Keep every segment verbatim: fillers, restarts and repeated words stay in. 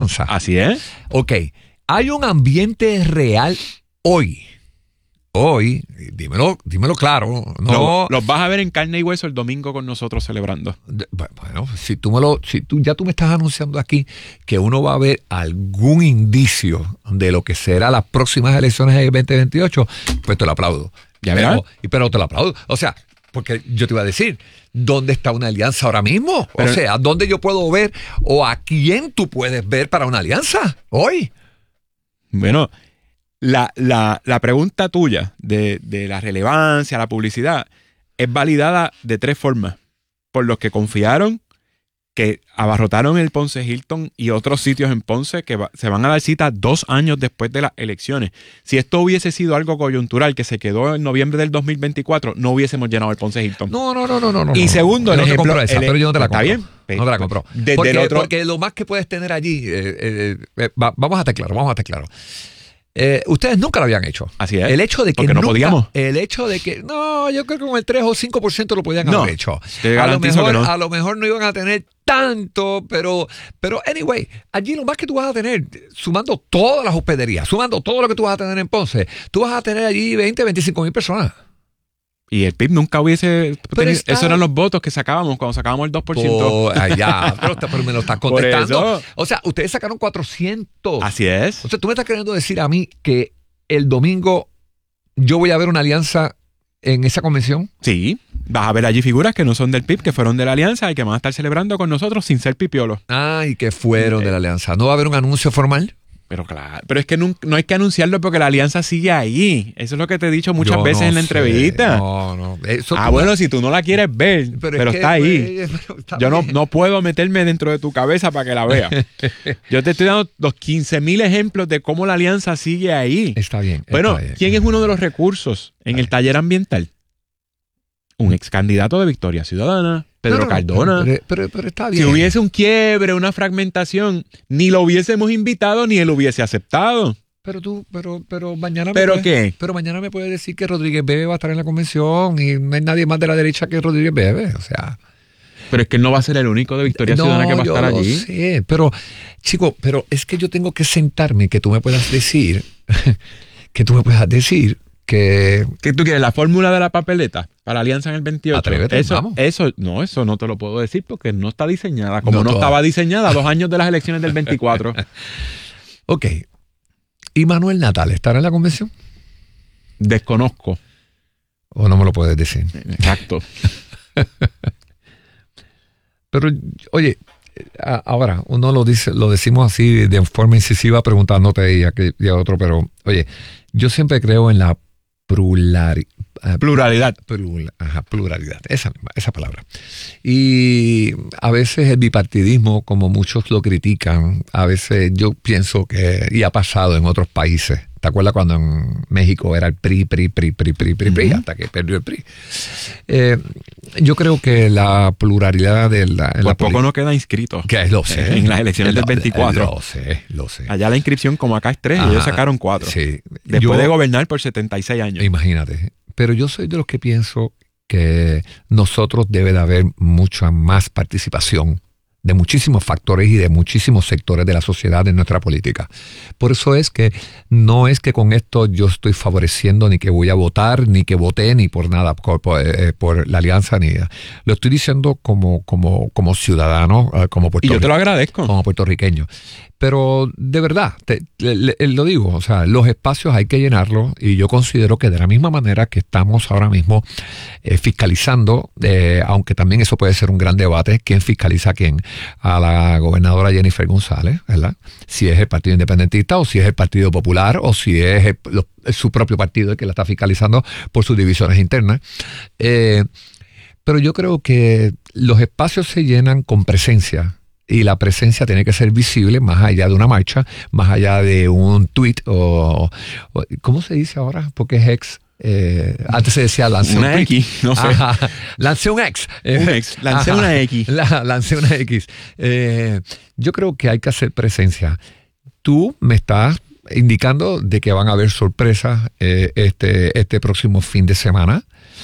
alianza. Así es. Ok, hay un ambiente real hoy. Hoy, dímelo, dímelo claro. No, Lo, los vas a ver en carne y hueso el domingo con nosotros celebrando. Bueno, si tú me lo, si tú ya tú me estás anunciando aquí que uno va a ver algún indicio de lo que será las próximas elecciones del veinte veintiocho, pues te lo aplaudo. Ya verás. Pero, pero te lo aplaudo. O sea, porque yo te iba a decir, ¿dónde está una alianza ahora mismo? Pero, o sea, ¿dónde yo puedo ver o a quién tú puedes ver para una alianza hoy? Bueno, la, la, la pregunta tuya de, de la relevancia, la publicidad, es validada de tres formas. Por los que confiaron, que abarrotaron el Ponce Hilton y otros sitios en Ponce que va, se van a dar cita dos años después de las elecciones. Si esto hubiese sido algo coyuntural que se quedó en noviembre del dos mil veinticuatro, no hubiésemos llenado el Ponce Hilton. No, no, no, no, no. Y no, segundo, no, el no ejemplo, te compro esa, el, pero yo no te la compro. Está bien. No te la compro. Desde porque, el otro... porque lo más que puedes tener allí, eh, eh, eh, va, vamos a estar claro, vamos a estar claro. Eh, ustedes nunca lo habían hecho. Así es. El hecho de que porque no nunca, podíamos. El hecho de que, no, yo creo que con el tres o cinco por ciento lo podían no, haber hecho. Te a, lo mejor, que no. a lo mejor no iban a tener tanto, pero, pero anyway, allí lo más que tú vas a tener, sumando todas las hospederías, sumando todo lo que tú vas a tener en Ponce, tú vas a tener allí veinte, veinticinco mil personas. Y el P I B nunca hubiese tenido, está, esos eran los votos que sacábamos cuando sacábamos el dos por ciento. Oh, allá, pero, pero me lo estás contestando. O sea, ustedes sacaron cuatrocientos. Así es. O sea, tú me estás queriendo decir a mí que el domingo yo voy a ver una alianza en esa convención. Sí, vas a ver allí figuras que no son del P I B, que fueron de la alianza y que van a estar celebrando con nosotros sin ser pipiolos. Ah, y que fueron de la alianza. ¿No va a haber un anuncio formal? Pero claro, pero es que no, no hay que anunciarlo porque la alianza sigue ahí. Eso es lo que te he dicho muchas Yo veces no en la sé. entrevista. No, no. Eso ah, tú bueno, no... si tú no la quieres ver, pero, pero está que, ahí. Pues, está Yo no, no puedo meterme dentro de tu cabeza para que la veas. Yo te estoy dando los quince mil ejemplos de cómo la alianza sigue ahí. Está bien. Bueno, está bien. ¿quién es uno de los recursos en el taller ambiental? Un ex candidato de Victoria Ciudadana, Pedro no, no, Cardona. Pero, pero, pero está bien. Si hubiese un quiebre, una fragmentación, ni lo hubiésemos invitado ni él hubiese aceptado. Pero tú, pero, pero mañana ¿Pero me qué? Puede, pero mañana me puede decir que Rodríguez Bebe va a estar en la convención y no hay nadie más de la derecha que Rodríguez Bebe. O sea. Pero es que él no va a ser el único de Victoria no, Ciudadana que va a estar yo allí. Lo sé, pero, chico, pero es que yo tengo que sentarme, que tú me puedas decir, que tú me puedas decir que... ¿Qué tú quieres? ¿La fórmula de la papeleta para la alianza en el veintiocho? Atrévete, eso, vamos. Eso, no, eso no te lo puedo decir porque no está diseñada, como no, no toda. estaba diseñada dos años de las elecciones del veinticuatro. Ok. ¿Y Manuel Natal estará en la convención? Desconozco. ¿O no me lo puedes decir? Exacto. Pero, oye, ahora, uno lo dice, lo decimos así de forma incisiva preguntándote a ella que y a otro, pero, oye, yo siempre creo en la plurali, uh, pluralidad. Pluralidad. Ajá, pluralidad, esa, esa palabra. Y a veces el bipartidismo, como muchos lo critican, a veces yo pienso que, y ha pasado en otros países. ¿Te acuerdas cuando en México era el P R I, P R I, P R I, P R I, P R I, P R I, P R I, hasta que perdió el P R I? Eh, yo creo que la pluralidad de la... Por la poco poli- no queda inscrito. Que lo sé. En las elecciones lo, del veinticuatro. Lo sé, lo sé. Allá la inscripción como acá es tres, y ellos sacaron cuatro. Sí. Después yo, de gobernar por setenta y seis años. Imagínate. Pero yo soy de los que pienso que nosotros debe de haber mucha más participación de muchísimos factores y de muchísimos sectores de la sociedad en nuestra política. Por eso es que no es que con esto yo estoy favoreciendo ni que voy a votar, ni que voté, ni por nada, por, por, eh, por la alianza, ni lo estoy diciendo como, como, como ciudadano, eh, como puertorriqueño. Y yo te lo agradezco. Como puertorriqueño. Pero de verdad, te, le, le, lo digo, o sea, los espacios hay que llenarlos y yo considero que de la misma manera que estamos ahora mismo eh, fiscalizando, eh, aunque también eso puede ser un gran debate, ¿quién fiscaliza a quién? A la gobernadora Jennifer González, ¿verdad? Si es el Partido Independentista o si es el Partido Popular o si es el, lo, su propio partido el que la está fiscalizando por sus divisiones internas. Eh, pero yo creo que los espacios se llenan con presencia. Y la presencia tiene que ser visible más allá de una marcha, más allá de un tweet o, o ¿cómo se dice ahora? Porque es ex. Eh, antes se decía lancé una un X, no sé. Ajá, lancé un ex. Eh, un ex, lancé ajá, una X. La, lancé una X. Eh, yo creo que hay que hacer presencia. Tú me estás indicando de que van a haber sorpresas eh, este, este próximo fin de semana.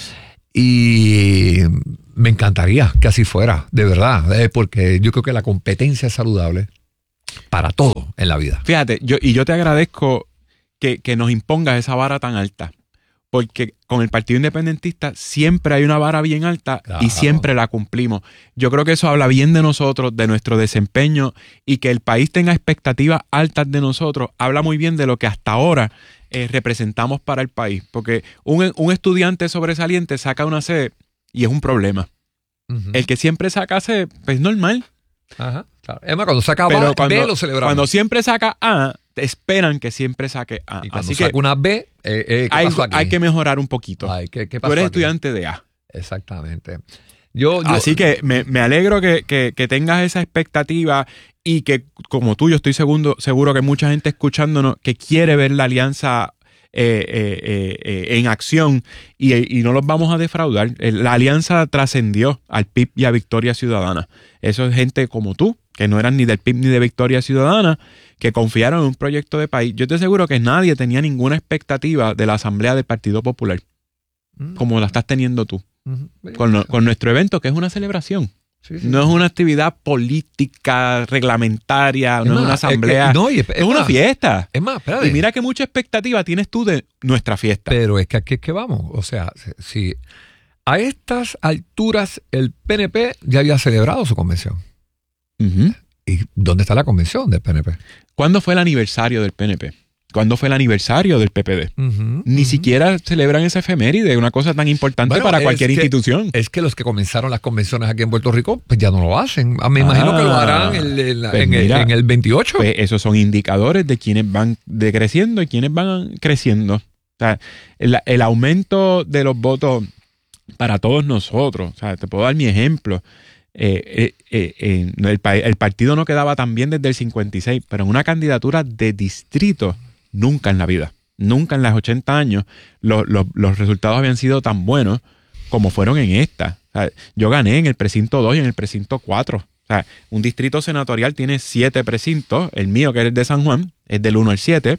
Y me encantaría que así fuera, de verdad, eh, porque yo creo que la competencia es saludable. para todo en la vida. Fíjate, yo, y yo te agradezco que, que nos impongas esa vara tan alta. Porque con el Partido Independentista siempre hay una vara bien alta claro. y siempre la cumplimos. Yo creo que eso habla bien de nosotros, de nuestro desempeño, y que el país tenga expectativas altas de nosotros, habla muy bien de lo que hasta ahora eh, representamos para el país. Porque un, un estudiante sobresaliente saca una C y es un problema. Uh-huh. El que siempre saca C, pues normal. Ajá, claro. Es más, cuando saca B, B lo celebramos. Cuando siempre saca A, te esperan que siempre saque A. Y cuando Así saca que una B, eh, eh, ¿qué hay, pasó aquí? hay que mejorar un poquito. Ay, ¿qué, qué pasó Tú eres aquí? estudiante de A. Exactamente. Yo, yo, Así que me, me alegro que, que, que tengas esa expectativa y que, como tú, yo estoy seguro, seguro que mucha gente escuchándonos que quiere ver la alianza eh, eh, eh, en acción y, y no los vamos a defraudar. La alianza trascendió al P I B y a Victoria Ciudadana. Eso es gente como tú, que no eran ni del P I B ni de Victoria Ciudadana, que confiaron en un proyecto de país. Yo te aseguro que nadie tenía ninguna expectativa de la Asamblea del Partido Popular, mm. como la estás teniendo tú, mm. con, no, con nuestro evento, que es una celebración. Sí, sí, no sí. es una actividad política, reglamentaria, es no más, es una asamblea. Es, que, no, es, es, es una fiesta. Es más, espérate. Y mira qué mucha expectativa tienes tú de nuestra fiesta. Pero es que aquí es que vamos. O sea, si a estas alturas el P N P ya había celebrado su convención. Uh-huh. ¿Y dónde está la convención del P N P? ¿Cuándo fue el aniversario del P N P? ¿Cuándo fue el aniversario del P P D? Uh-huh, Ni uh-huh. siquiera celebran esa efeméride, una cosa tan importante bueno, para cualquier que, institución. Es que los que comenzaron las convenciones aquí en Puerto Rico, pues ya no lo hacen. Me imagino ah, que lo harán en, en, pues en, mira, el, en el veintiocho. Pues esos son indicadores de quienes van decreciendo y quienes van creciendo. O sea, el, el aumento de los votos para todos nosotros. O sea, te puedo dar mi ejemplo. Eh, eh, eh, eh, el, el partido no quedaba tan bien desde el cincuenta y seis, pero en una candidatura de distrito, nunca en la vida, nunca en los ochenta años, lo, lo, los resultados habían sido tan buenos como fueron en esta. O sea, yo gané en el precinto dos y en el precinto cuatro. O sea, un distrito senatorial tiene siete precintos, el mío, que es el de San Juan, es del uno al siete,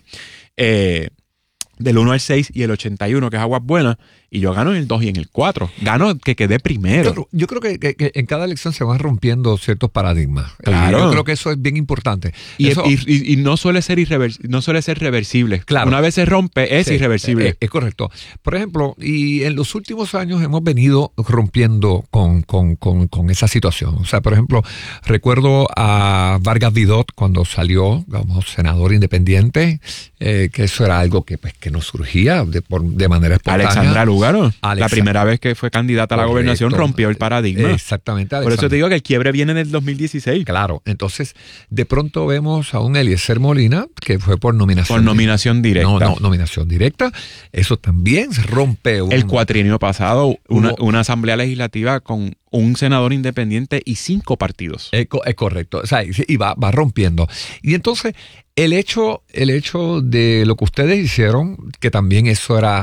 eh, del uno al seis y el ochenta y uno, que es Aguas Buenas, y yo gano en el dos y en el cuatro. Gano que quedé primero. Yo, yo creo que, que, que en cada elección se van rompiendo ciertos paradigmas. Claro. Y yo creo que eso es bien importante. Y, eso, y, y, y no suele ser irrevers, no suele ser reversible. Claro. Una vez se rompe, es sí, irreversible. Es, es correcto. Por ejemplo, y en los últimos años hemos venido rompiendo con, con, con, con esa situación. O sea, por ejemplo, recuerdo a Vargas Vidot cuando salió como senador independiente, eh, que eso era algo que, pues, que no surgía de, por, de manera espontánea. Alexandra Lugaro, Alexa. la primera vez que fue candidata a la Correcto. gobernación, rompió el paradigma. Exactamente, Alexandra. Por eso te digo que el quiebre viene en el dos mil dieciséis. Claro, entonces de pronto vemos a un Eliezer Molina que fue por nominación. Por nominación directa. No, no, nominación directa. Eso también se rompe. Un, el cuatrienio pasado, una, una asamblea legislativa con un senador independiente y cinco partidos. Es, es correcto, o sea, y va, va rompiendo. Y entonces, el hecho, el hecho de lo que ustedes hicieron, que también eso era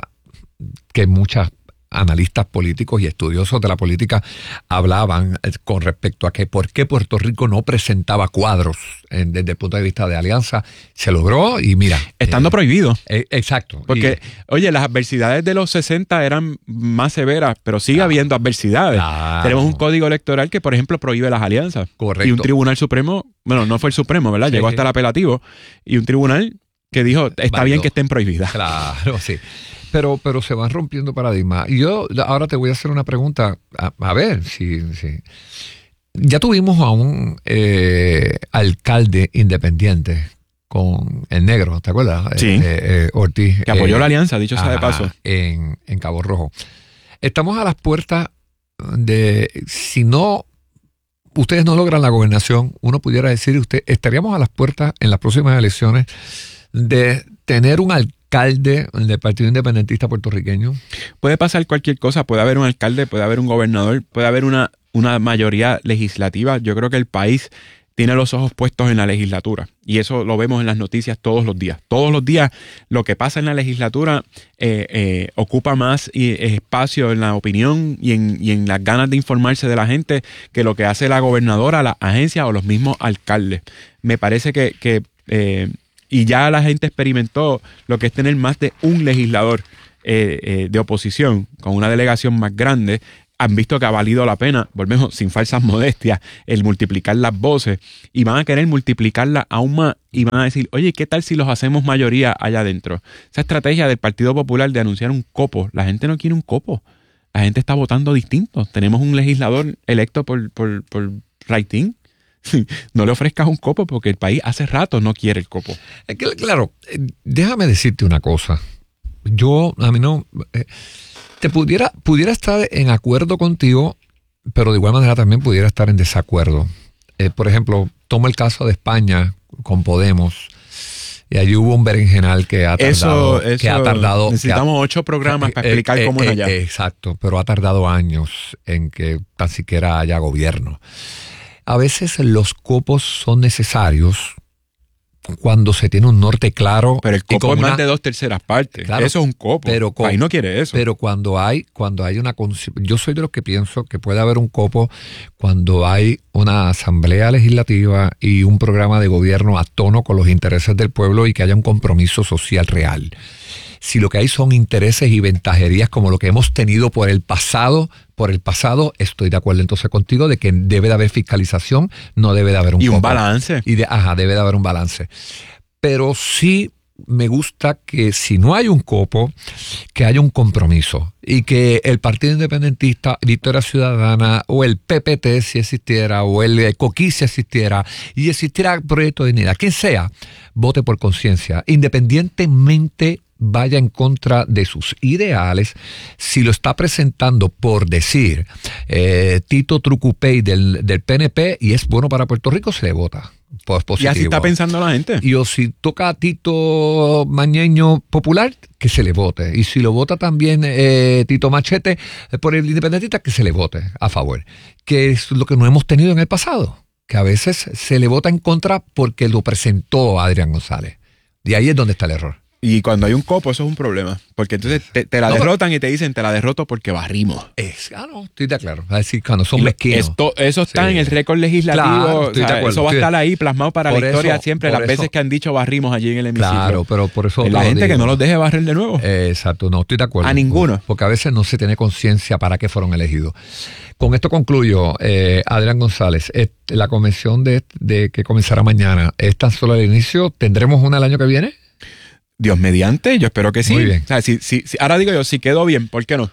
que muchas analistas políticos y estudiosos de la política hablaban con respecto a que por qué Puerto Rico no presentaba cuadros en, desde el punto de vista de alianza. Se logró y mira. Estando eh, prohibido. Eh, exacto. Porque, y, oye, las adversidades de los sesenta eran más severas, pero sigue claro, habiendo adversidades. Claro. Tenemos un código electoral que, por ejemplo, prohíbe las alianzas. Correcto. Y un tribunal supremo, bueno, no fue el supremo, ¿verdad? Sí, Llegó hasta sí. el apelativo. Y un tribunal que dijo, está Válido. bien que estén prohibidas. Claro, sí. Pero, pero se van rompiendo paradigmas. Y yo ahora te voy a hacer una pregunta, a, a ver si, si... Ya tuvimos a un eh, alcalde independiente con el negro, ¿te acuerdas? Sí. Eh, eh, Ortiz. Que apoyó eh, la alianza, dicho sea de paso. En, en Cabo Rojo. Estamos a las puertas de, si no, ustedes no logran la gobernación, uno pudiera decir, usted, estaríamos a las puertas en las próximas elecciones de tener un alcalde alcalde del Partido Independentista puertorriqueño. Puede pasar cualquier cosa, puede haber un alcalde, puede haber un gobernador, puede haber una, una mayoría legislativa. Yo creo que el país tiene los ojos puestos en la legislatura y eso lo vemos en las noticias todos los días. Todos los días lo que pasa en la legislatura eh, eh, ocupa más eh, espacio en la opinión y en, y en las ganas de informarse de la gente que lo que hace la gobernadora, la agencia o los mismos alcaldes. Me parece que... que eh, y ya la gente experimentó lo que es tener más de un legislador eh, eh, de oposición con una delegación más grande han visto que ha valido la pena, volvemos sin falsas modestias, el multiplicar las voces y van a querer multiplicarlas aún más y van a decir, oye, ¿qué tal si los hacemos mayoría allá adentro? Esa estrategia del Partido Popular de anunciar un copo, la gente no quiere un copo, la gente está votando distinto. Tenemos un legislador electo por, por, por rating. No le ofrezcas un copo porque el país hace rato no quiere el copo. Es que, claro, déjame decirte una cosa. Yo, a mí no... Eh, te pudiera, pudiera estar en acuerdo contigo, pero de igual manera también pudiera estar en desacuerdo. Eh, por ejemplo, tomo el caso de España con Podemos. Y allí hubo un berenjenal que ha tardado... Eso, eso, que ha tardado necesitamos que ha, ocho programas para explicar eh, cómo eh, es allá. Eh, exacto, pero ha tardado años en que tan siquiera haya gobierno. A veces los copos son necesarios cuando se tiene un norte claro. Pero el copo es una, más de dos terceras partes. Claro, eso es un copo. Pero con, el país no quiere eso. Pero cuando hay, cuando hay una... Yo soy de los que pienso que puede haber un copo cuando hay una asamblea legislativa y un programa de gobierno a tono con los intereses del pueblo y que haya un compromiso social real. Si lo que hay son intereses y ventajerías como lo que hemos tenido por el pasado, por el pasado, estoy de acuerdo entonces contigo de que debe de haber fiscalización, no debe de haber un Y un copo. balance. Y de, ajá, debe de haber un balance. Pero sí me gusta que si no hay un copo, que haya un compromiso y que el Partido Independentista, Victoria Ciudadana o el P P T si existiera o el Coquí si existiera y existiera Proyecto de Dignidad, quien sea, vote por conciencia, independientemente vaya en contra de sus ideales. Si lo está presentando por decir eh, Tito Trucupey del, del P N P y es bueno para Puerto Rico, se le vota. Pues positivo. Y así está pensando la gente. Y o si toca a Tito Mañeño Popular, que se le vote. Y si lo vota también eh, Tito Machete eh, por el independentista, que se le vote a favor. Que es lo que no hemos tenido en el pasado. Que a veces se le vota en contra porque lo presentó Adrián González. Y ahí es donde está el error. Y cuando hay un copo, eso es un problema. Porque entonces te, te la no, derrotan pero, y te dicen, te la derroto porque barrimos. Es, ah, no, estoy de acuerdo. Es decir, cuando son mezquinos. Esto, eso está sí. en el récord legislativo. Claro, o sea, acuerdo, eso va a estar ahí plasmado para la historia eso, siempre, las eso, veces que han dicho barrimos allí en el hemiciclo. Claro, pero por eso... La gente digo. que no los deje barrer de nuevo. Eh, exacto, no, estoy de acuerdo. A ninguno. Porque a veces no se tiene conciencia para qué fueron elegidos. Con esto concluyo, eh, Adrián González. Eh, la convención de, de que comenzará mañana es tan solo el inicio. ¿Tendremos una el año que viene? Dios mediante, yo espero que sí. Muy bien. O sea, si, si, si, ahora digo yo, si quedó bien, ¿por qué no?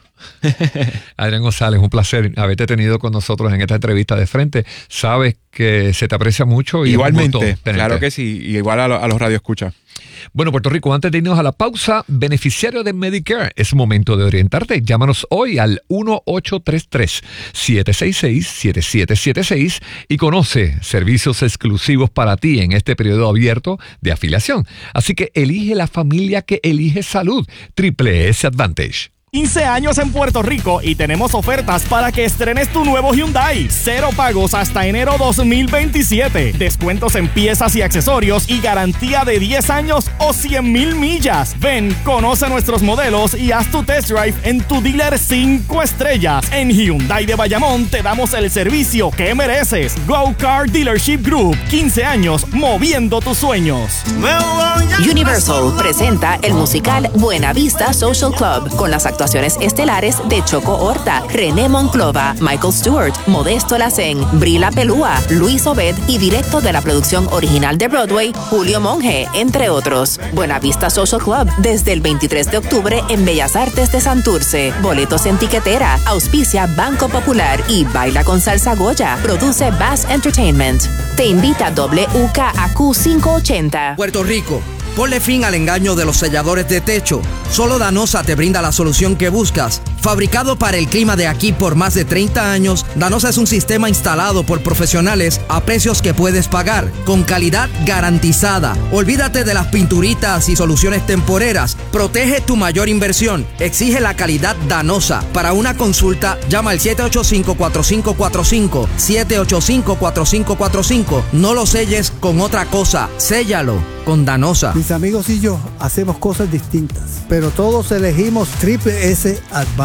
Adrián González, un placer haberte tenido con nosotros en esta entrevista de frente. Sabes que se te aprecia mucho. Y igualmente, claro que sí, y igual a, lo, a los radioescuchas. Bueno, Puerto Rico, antes de irnos a la pausa, beneficiario de Medicare, es momento de orientarte. Llámanos hoy al uno ocho tres tres, siete seis seis, siete siete siete seis y conoce servicios exclusivos para ti en este periodo abierto de afiliación. Así que elige la familia que elige salud. Triple S Advantage. quince años en Puerto Rico y tenemos ofertas para que estrenes tu nuevo Hyundai. Cero pagos hasta enero dos mil veintisiete. Descuentos en piezas y accesorios y garantía de diez años o cien mil millas. Ven, conoce nuestros modelos y haz tu test drive en tu dealer cinco estrellas. En Hyundai de Bayamón te damos el servicio que mereces. Go Car Dealership Group. quince años moviendo tus sueños. Universal presenta el musical Buena Vista Social Club con las actuaciones estelares de Choco Horta, René Monclova, Michael Stewart, Modesto Lacén, Brila Pelúa, Luis Obed y directo de la producción original de Broadway, Julio Monge, entre otros. Buena Vista Social Club desde el veintitrés de octubre en Bellas Artes de Santurce. Boletos en tiquetera, auspicia Banco Popular y Baila con Salsa Goya. Produce Bass Entertainment. Te invita W K A Q quinientos ochenta. Puerto Rico. Ponle fin al engaño de los selladores de techo. Solo Danosa te brinda la solución que buscas. Fabricado para el clima de aquí por más de treinta años, Danosa es un sistema instalado por profesionales a precios que puedes pagar, con calidad garantizada. Olvídate de las pinturitas y soluciones temporeras. Protege tu mayor inversión. Exige la calidad Danosa. Para una consulta, llama al siete ocho cinco, cuatro cinco cuatro cinco, siete ocho cinco, cuatro cinco cuatro cinco. No lo selles con otra cosa. Séllalo con Danosa. Mis amigos y yo hacemos cosas distintas, pero todos elegimos Triple S Advantage.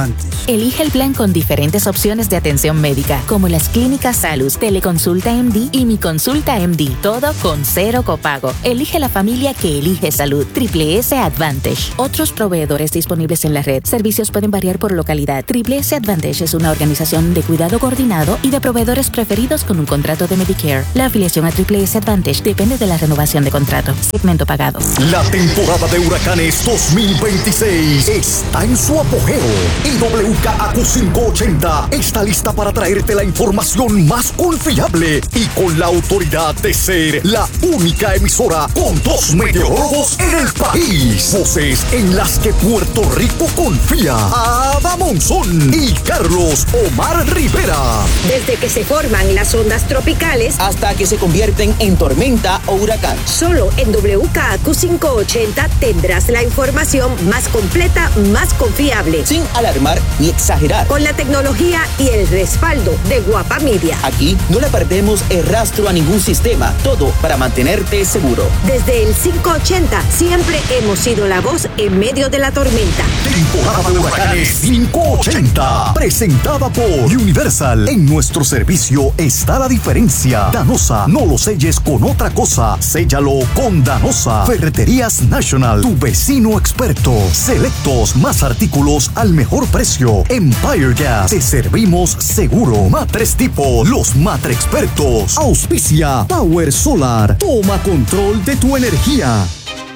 Advantage. Elige el plan con diferentes opciones de atención médica, como las clínicas Salus, Teleconsulta M D y Mi Consulta M D, todo con cero copago. Elige la familia que elige salud. Triple S Advantage. Otros proveedores disponibles en la red. Servicios pueden variar por localidad. Triple S Advantage es una organización de cuidado coordinado y de proveedores preferidos con un contrato de Medicare. La afiliación a Triple S Advantage depende de la renovación de contrato. Segmento pagado. La temporada de huracanes dos mil veintiséis está en su apogeo y W K A Q quinientos ochenta está lista para traerte la información más confiable y con la autoridad de ser la única emisora con dos meteorólogos en el país. Voces en las que Puerto Rico confía. Ada Monzón y Carlos Omar Rivera. Desde que se forman las ondas tropicales hasta que se convierten en tormenta o huracán. Solo en W K A Q quinientos ochenta tendrás la información más completa, más confiable. Sin alarmar ni exagerar. Con la tecnología y el respaldo de Guapa Media. Aquí no le perdemos el rastro a ningún sistema. Todo para mantenerte seguro. Desde el quinientos ochenta siempre hemos sido la voz en medio de la tormenta. Temporada de huracanes quinientos ochenta. Presentada por Universal. En nuestro servicio está la diferencia. Danosa, no lo selles con otra cosa. Séllalo con Danosa. Ferreterías National, tu vecino experto. Selectos, más artículos al mejor precio. Empire Gas, te servimos seguro. Matres Tipo, los matre expertos. Auspicia Power Solar. Toma control de tu energía.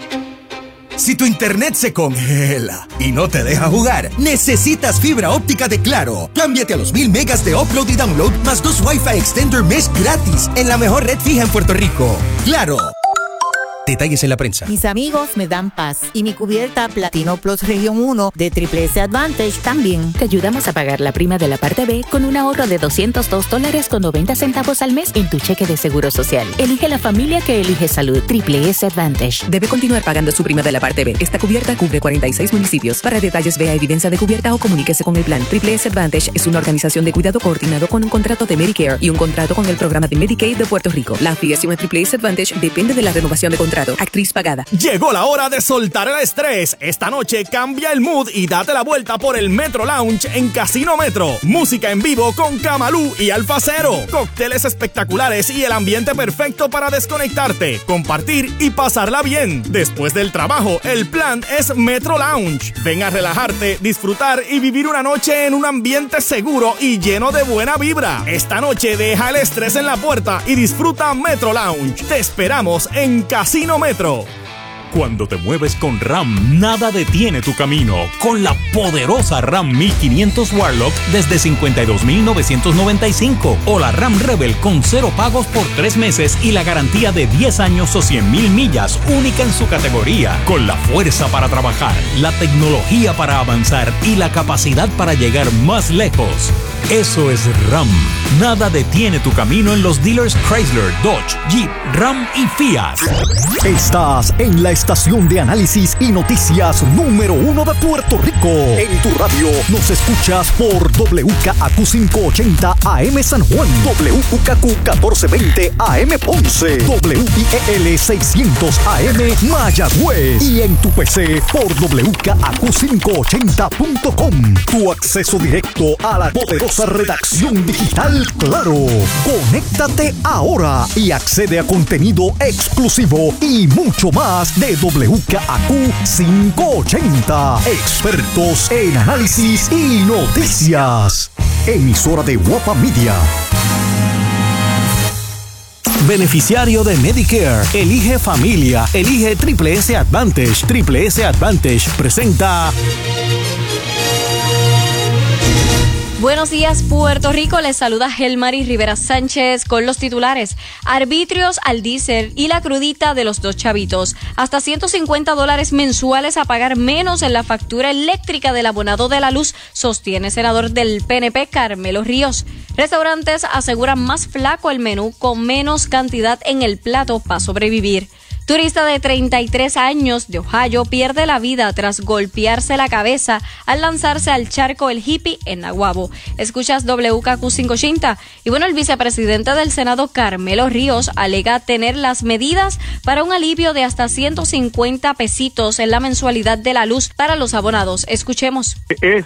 Si tu internet se congela y no te deja jugar, necesitas fibra óptica de Claro. Cámbiate a los mil megas de upload y download más dos Wi-Fi Extender Mesh gratis en la mejor red fija en Puerto Rico. Claro. Detalles en la prensa. Mis amigos me dan paz y mi cubierta Platino Plus Región uno de Triple S Advantage también. Te ayudamos a pagar la prima de la parte B con un ahorro de doscientos dos dólares con noventa centavos al mes en tu cheque de seguro social. Elige la familia que elige salud. Triple S Advantage. Debe continuar pagando su prima de la parte B. Esta cubierta cubre cuarenta y seis municipios. Para detalles, vea evidencia de cubierta o comuníquese con el plan. Triple S Advantage es una organización de cuidado coordinado con un contrato de Medicare y un contrato con el programa de Medicaid de Puerto Rico. La afiliación a Triple S Advantage depende de la renovación de contrato. Actriz pagada. Llegó la hora de soltar el estrés. Esta noche cambia el mood y date la vuelta por el Metro Lounge en Casino Metro. Música en vivo con Camalú y Alfa Cero. Cócteles espectaculares y el ambiente perfecto para desconectarte, compartir y pasarla bien. Después del trabajo, el plan es Metro Lounge. Ven a relajarte, disfrutar y vivir una noche en un ambiente seguro y lleno de buena vibra. Esta noche deja el estrés en la puerta y disfruta Metro Lounge. Te esperamos en Casino Metro. Cuando te mueves con RAM, nada detiene tu camino. Con la poderosa RAM mil quinientos Warlock desde cincuenta y dos mil novecientos noventa y cinco o la RAM Rebel con cero pagos por tres meses y la garantía de diez años o cien mil millas, única en su categoría. Con la fuerza para trabajar, la tecnología para avanzar y la capacidad para llegar más lejos. Eso es RAM. Nada detiene tu camino en los dealers Chrysler, Dodge, Jeep, Ram y Fiat. Estás en la estación de análisis y noticias número uno de Puerto Rico. En tu radio nos escuchas por W K A Q quinientos ochenta A M San Juan, W K Q catorce veinte A M Ponce, W I E L seiscientos A M Mayagüez y en tu P C por W K A Q quinientos ochenta punto com. Tu acceso directo a la poderosa redacción digital Claro. Conéctate ahora y accede a contenido exclusivo y mucho más de W K A Q quinientos ochenta. Expertos en análisis y noticias. Emisora de Guapa Media. Beneficiario de Medicare. Elige familia. Elige Triple S Advantage. Triple S Advantage presenta... Buenos días, Puerto Rico. Les saluda Helmary Rivera Sánchez con los titulares. Arbitrios al diésel y la crudita de los dos chavitos. Hasta ciento cincuenta dólares mensuales a pagar menos en la factura eléctrica del abonado de la luz, sostiene senador del P N P Carmelo Ríos. Restaurantes aseguran más flaco el menú con menos cantidad en el plato para sobrevivir. Turista de treinta y tres años de Ohio pierde la vida tras golpearse la cabeza al lanzarse al charco El Hippie en Naguabo. Escuchas W K Q quinientos ochenta. Y bueno, el vicepresidente del Senado, Carmelo Ríos, alega tener las medidas para un alivio de hasta ciento cincuenta pesitos en la mensualidad de la luz para los abonados. Escuchemos. Es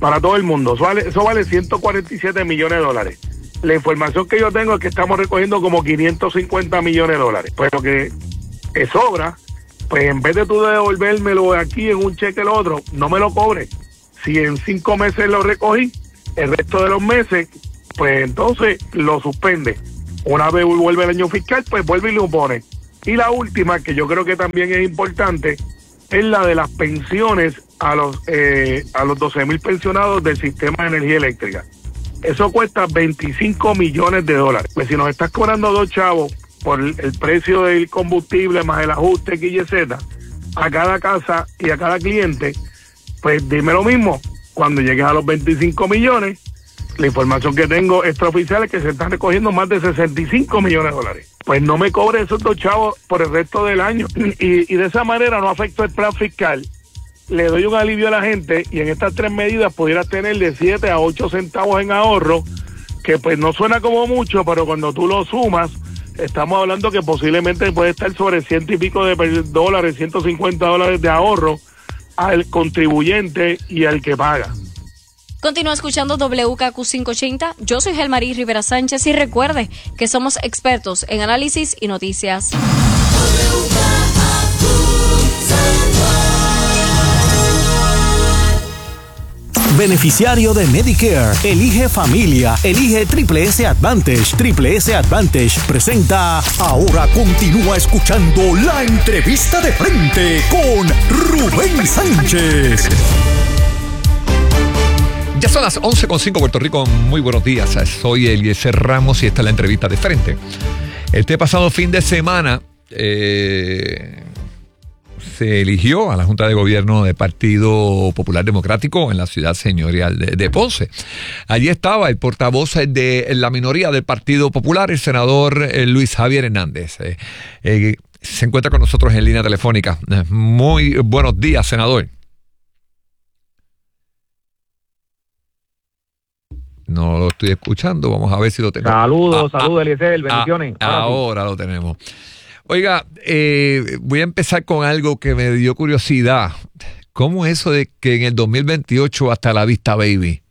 para todo el mundo. Eso vale, eso vale ciento cuarenta y siete millones de dólares. La información que yo tengo es que estamos recogiendo como quinientos cincuenta millones de dólares. Pues lo que te sobra, pues en vez de tú devolvérmelo aquí en un cheque el otro, no me lo cobres. Si en cinco meses lo recogí, el resto de los meses, pues entonces lo suspende. Una vez vuelve el año fiscal, pues vuelve y lo pone. Y la última, que yo creo que también es importante, es la de las pensiones a los eh, a los doce mil pensionados del sistema de energía eléctrica. Eso cuesta veinticinco millones de dólares. Pues si nos estás cobrando dos chavos por el, el precio del combustible más el ajuste X Y Z a cada casa y a cada cliente, pues dime lo mismo. Cuando llegues a los veinticinco millones, la información que tengo extraoficial es que se están recogiendo más de sesenta y cinco millones de dólares. Pues no me cobre esos dos chavos por el resto del año. Y, y de esa manera no afecto el plan fiscal. Le doy un alivio a la gente y en estas tres medidas pudieras tener de siete a ocho centavos en ahorro, que pues no suena como mucho, pero cuando tú lo sumas, estamos hablando que posiblemente puede estar sobre ciento y pico de dólares, ciento cincuenta dólares de ahorro al contribuyente y al que paga. Continúa escuchando W K Q quinientos ochenta. Yo soy Gelmarí Rivera Sánchez y recuerde que somos expertos en análisis y noticias. Beneficiario de Medicare, elige familia, elige Triple S Advantage. Triple S Advantage presenta. Ahora continúa escuchando la entrevista de frente con Rubén Sánchez. Ya son las once con cinco, Puerto Rico. Muy buenos días. Soy Eliezer Ramos y esta es la entrevista de frente. Este pasado fin de semana eh, se eligió a la Junta de Gobierno del Partido Popular Democrático en la ciudad señorial de, de Ponce. Allí estaba el portavoz de la minoría del Partido Popular, el senador eh, Luis Javier Hernández. Eh, eh, se encuentra con nosotros en línea telefónica. Muy buenos días, senador. No lo estoy escuchando, vamos a ver si lo tenemos. Saludos, ah, saludos, ah, Eliezer, bendiciones. Ah, ahora, ahora lo tenemos. Oiga, eh, voy a empezar con algo que me dio curiosidad. ¿Cómo es eso de que en el dos mil veintiocho hasta la vista, baby?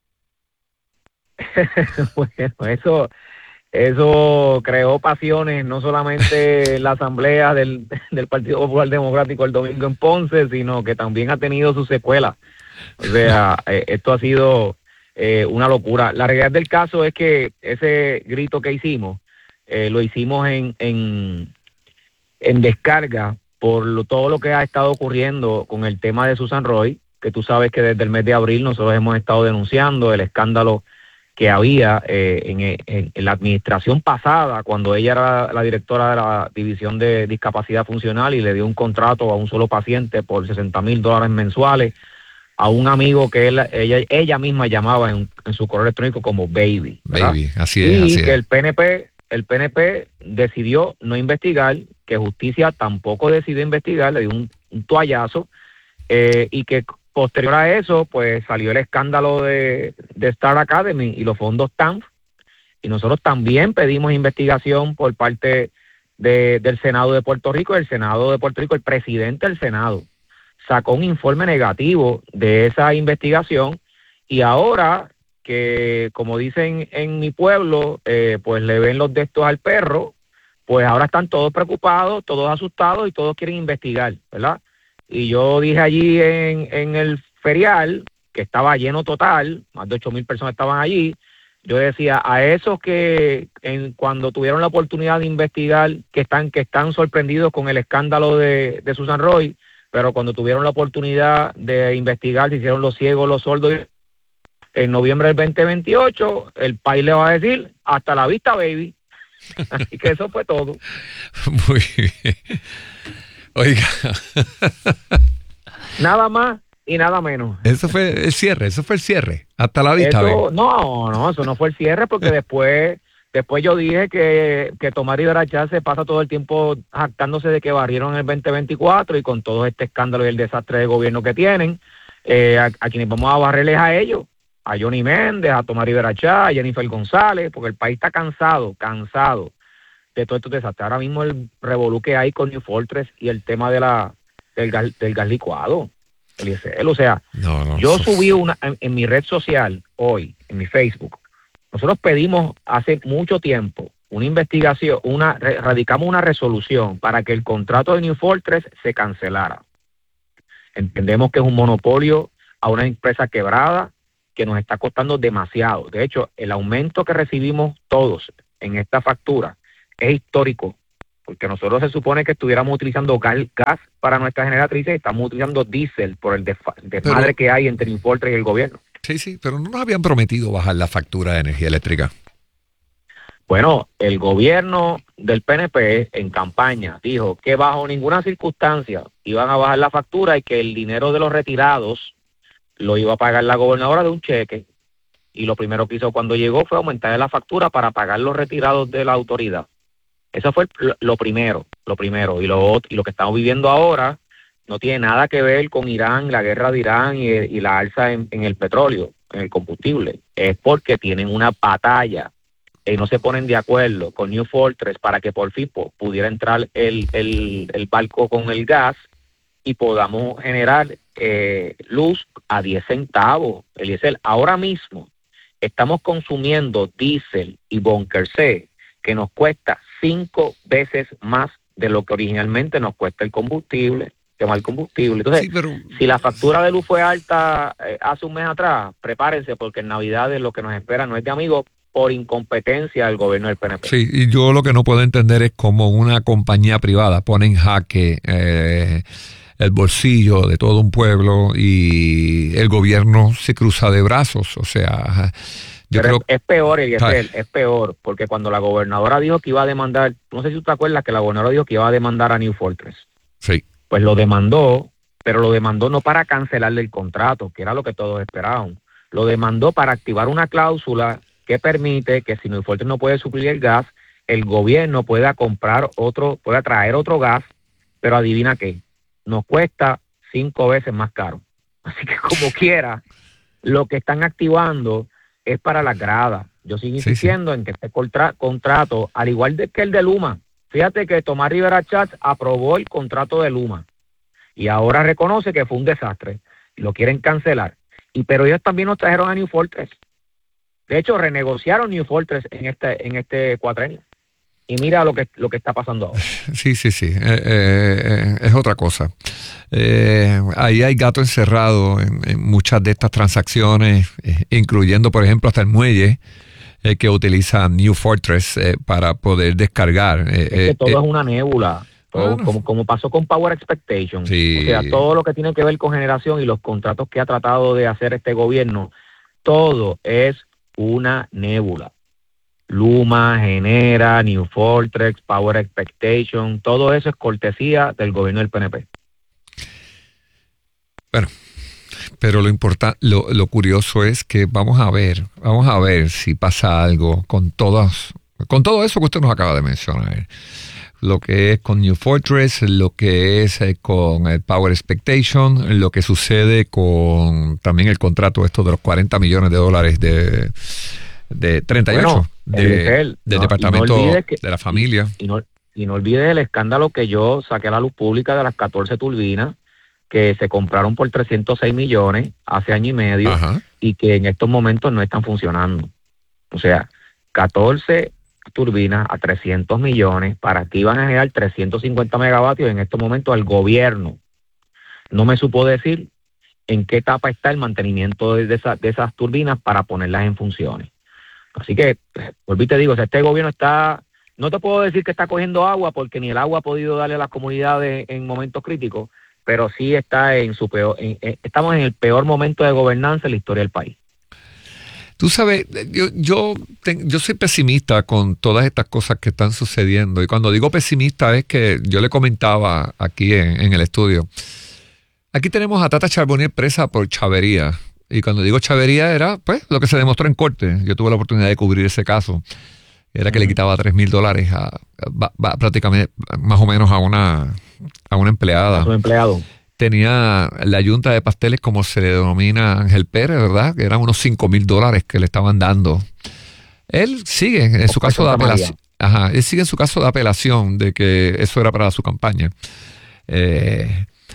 Bueno, eso, eso creó pasiones, no solamente en la asamblea del, del Partido Popular Democrático el domingo en Ponce, sino que también ha tenido sus secuelas. O sea, eh, esto ha sido eh, una locura. La realidad del caso es que ese grito que hicimos, eh, lo hicimos en, en, en descarga por lo, todo lo que ha estado ocurriendo con el tema de Susan Roy, que tú sabes que desde el mes de abril nosotros hemos estado denunciando el escándalo que había eh, en, en, en la administración pasada, cuando ella era la directora de la División de Discapacidad Funcional y le dio un contrato a un solo paciente por sesenta mil dólares mensuales a un amigo que él, ella, ella misma llamaba en, en su correo electrónico como Baby, ¿verdad? Baby, así es. Y así que es. el P N P, el P N P decidió no investigar, que Justicia tampoco decidió investigar, le dio un, un toallazo, eh, y que posterior a eso, pues salió el escándalo de, de Star Academy y los fondos T A N F, y nosotros también pedimos investigación por parte de, del Senado de Puerto Rico. El Senado de Puerto Rico, el presidente del Senado, sacó un informe negativo de esa investigación, y ahora que, como dicen en mi pueblo, eh, pues le ven los destos al perro, pues ahora están todos preocupados, todos asustados y todos quieren investigar, ¿verdad? Y yo dije allí en, en el ferial, que estaba lleno total, más de ocho mil personas estaban allí, yo decía a esos que en, cuando tuvieron la oportunidad de investigar, que están, que están sorprendidos con el escándalo de, de Susan Roy, pero cuando tuvieron la oportunidad de investigar, se hicieron los ciegos, los sordos. En noviembre del veinte veintiocho, el país le va a decir, hasta la vista, baby. Así que eso fue todo. Muy bien. Oiga. Nada más y nada menos. Eso fue el cierre, eso fue el cierre. Hasta la vista, eso, baby. No, no, eso no fue el cierre, porque después... Después yo dije que, que Tomás Rivera Chatz se pasa todo el tiempo jactándose de que barrieron en el veinte veinticuatro, y con todo este escándalo y el desastre de gobierno que tienen, eh, a, a quienes vamos a barrerles a ellos, a Johnny Méndez, a Tomás Rivera Chatz, a Jennifer González, porque el país está cansado, cansado de todo estos desastres. Ahora mismo el revolú que hay con New Fortress y el tema de la del gas, del gas licuado. Eliezer. O sea, no, no, yo eso... subí una en, en mi red social hoy, en mi Facebook. Nosotros pedimos hace mucho tiempo una investigación, una radicamos una resolución para que el contrato de New Fortress se cancelara. Entendemos que es un monopolio a una empresa quebrada que nos está costando demasiado. De hecho, el aumento que recibimos todos en esta factura es histórico, porque nosotros se supone que estuviéramos utilizando gas, gas para nuestras generatrices y estamos utilizando diésel por el desmadre pero, que hay entre New Fortress y el gobierno. Sí, sí, pero no nos habían prometido bajar la factura de energía eléctrica. Bueno, el gobierno del P N P en campaña dijo que bajo ninguna circunstancia iban a bajar la factura y que el dinero de los retirados lo iba a pagar la gobernadora de un cheque, y lo primero que hizo cuando llegó fue aumentar la factura para pagar los retirados de la autoridad. Eso fue lo primero, lo primero, y lo y lo que estamos viviendo ahora no tiene nada que ver con Irán, la guerra de Irán y, y la alza en, en el petróleo, en el combustible. Es porque tienen una batalla y no se ponen de acuerdo con New Fortress para que por fin po, pudiera entrar el, el, el barco con el gas y podamos generar eh, luz a diez centavos. Eliezer, ahora mismo estamos consumiendo diésel y Bunker C que nos cuesta cinco veces más de lo que originalmente nos cuesta el combustible, quemar el combustible. Entonces, sí, pero... si la factura de luz fue alta eh, hace un mes atrás, prepárense porque en Navidad lo que nos espera no es de amigos por incompetencia del gobierno del P N P. Sí, y yo lo que no puedo entender es cómo una compañía privada pone en jaque eh, el bolsillo de todo un pueblo y el gobierno se cruza de brazos. O sea, yo Pero creo es, es peor, Eliezer, es peor, porque cuando la gobernadora dijo que iba a demandar, no sé si tú te acuerdas que la gobernadora dijo que iba a demandar a New Fortress. Sí. Pues lo demandó, pero lo demandó no para cancelarle el contrato, que era lo que todos esperaban. Lo demandó para activar una cláusula que permite que si New Fortress no puede suplir el gas, el gobierno pueda comprar otro, pueda traer otro gas, pero adivina qué, nos cuesta cinco veces más caro. Así que como quiera, lo que están activando es para las gradas. Yo sigo insistiendo sí, sí. en que este contra, contrato, al igual de que el de Luma, fíjate que Tomás Rivera Chatz aprobó el contrato de Luma y ahora reconoce que fue un desastre, lo quieren cancelar. Y pero ellos también nos trajeron a New Fortress. De hecho, renegociaron New Fortress en este en este cuatrenio. Y mira lo que lo que está pasando ahora. Sí, sí, sí. Eh, eh, es otra cosa. Eh, ahí hay gato encerrado en, en muchas de estas transacciones, eh, incluyendo, por ejemplo, hasta el muelle eh, que utiliza New Fortress eh, para poder descargar. Eh, es que eh, todo eh, es una nébula. Todo, bueno. como, como pasó con Power Expectation. Sí. O sea, todo lo que tiene que ver con generación y los contratos que ha tratado de hacer este gobierno, todo es una nébula. Luma, Genera, New Fortress, Power Expectation, todo eso es cortesía del gobierno del P N P. Bueno, pero lo importante, lo, lo curioso es que vamos a ver, vamos a ver si pasa algo con todas, con todo eso que usted nos acaba de mencionar. Lo que es con New Fortress, lo que es eh, con el Power Expectation, lo que sucede con también el contrato esto de los cuarenta millones de dólares de, de treinta y ocho bueno, de, el, del no, departamento no que, de la familia. Y, y, no, y no olvides el escándalo que yo saqué a la luz pública de las catorce turbinas que se compraron por trescientos seis millones hace año y medio. Ajá. Y que en estos momentos no están funcionando. O sea, catorce turbinas a trescientos millones para que iban a generar trescientos cincuenta megavatios. En estos momentos el gobierno no me supo decir en qué etapa está el mantenimiento de, esa, de esas turbinas para ponerlas en funciones. Así que, volví y te digo, o sea, este gobierno está, no te puedo decir que está cogiendo agua porque ni el agua ha podido darle a las comunidades en momentos críticos, pero sí está en su peor, en, en, estamos en el peor momento de gobernanza en la historia del país. Tú sabes, yo yo, te, yo soy pesimista con todas estas cosas que están sucediendo. Y cuando digo pesimista es que yo le comentaba aquí en, en el estudio. Aquí tenemos a Tata Charbonnier presa por chavería. Y cuando digo chavería era pues lo que se demostró en corte. Yo tuve la oportunidad de cubrir ese caso. Era que uh-huh. le quitaba tres mil dólares a, a, a prácticamente más o menos a una, a una empleada. A su empleado. Tenía la yunta de pasteles, como se le denomina a Ángel Pérez, ¿verdad? Que eran unos cinco mil dólares que le estaban dando. Él sigue en su caso de apelación. Ajá, él sigue en su caso de apelación de que eso era para su campaña. Eh,